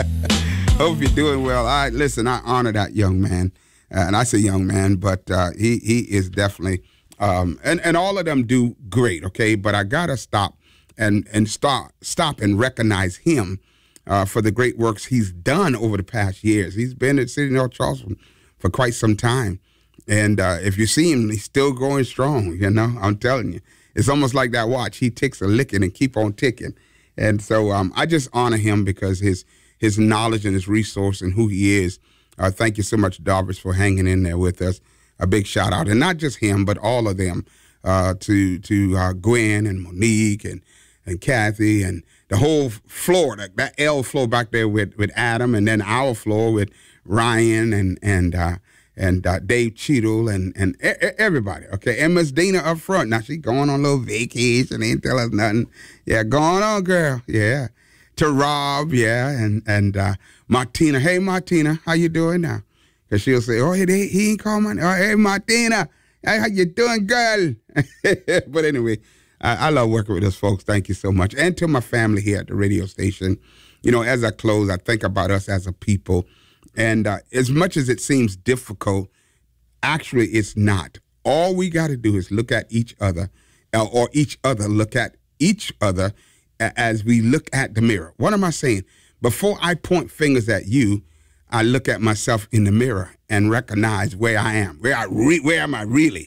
Hope you're doing well. Listen, I honor that young man. And I say young man, but he is definitely, and all of them do great, okay? But I got to stop and stop and recognize him for the great works he's done over the past years. He's been at City North Charleston for quite some time. And if you see him, he's still going strong, I'm telling you. It's almost like that watch. He ticks a licking and keep on ticking. And so I just honor him because his knowledge and his resource and who he is. Thank you so much, Darvis, for hanging in there with us. A big shout out. And not just him, but all of them, to Gwen and Monique and Kathy and the whole floor, that L floor back there with Adam, and then our floor with Ryan and Dave Cheadle and everybody, okay? And Miss Dina up front. Now, she going on a little vacation, ain't tell us nothing. Yeah, going on, girl. Yeah. To Rob, yeah, and Martina. Hey, Martina, how you doing now? Because she'll say, oh, he ain't called my name. Oh, hey, Martina, hey, how you doing, girl? But anyway, I love working with those folks. Thank you so much. And to my family here at the radio station. As I close, I think about us as a people. And as much as it seems difficult, actually it's not. All we got to do is look at each other, or each other look at each other as we look at the mirror. What am I saying? Before I point fingers at you, I look at myself in the mirror and recognize where I am. Where am I really?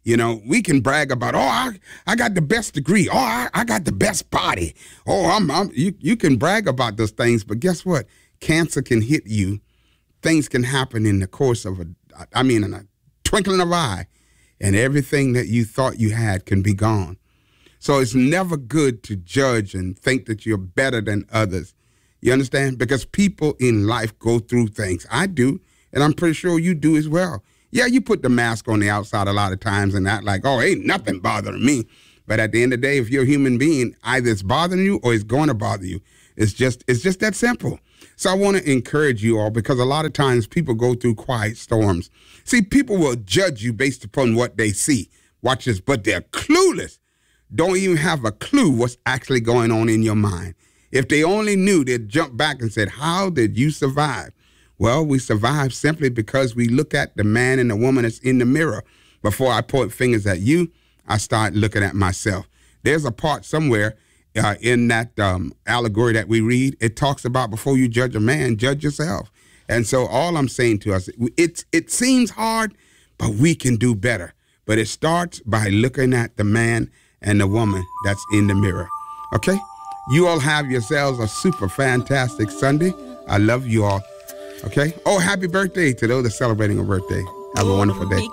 We can brag about, I got the best degree. Oh, I got the best body. Oh, you can brag about those things, but guess what? Cancer can hit you. Things can happen in the course of in a twinkling of an eye, and everything that you thought you had can be gone. So it's never good to judge and think that you're better than others. You understand? Because people in life go through things. I do, and I'm pretty sure you do as well. Yeah, you put the mask on the outside a lot of times and act like, ain't nothing bothering me. But at the end of the day, if you're a human being, either it's bothering you or it's going to bother you. It's just that simple. So I want to encourage you all, because a lot of times people go through quiet storms. See, people will judge you based upon what they see. Watch this, but they're clueless. Don't even have a clue what's actually going on in your mind. If they only knew, they'd jump back and said, how did you survive? Well, we survive simply because we look at the man and the woman that's in the mirror. Before I point fingers at you, I start looking at myself. There's a part somewhere in that allegory that we read. It talks about before you judge a man, judge yourself. And so all I'm saying to us, it seems hard, but we can do better. But it starts by looking at the man and the woman that's in the mirror. Okay? You all have yourselves a super fantastic Sunday. I love you all. Okay? Oh, happy birthday to those that are celebrating a birthday. Have a wonderful day.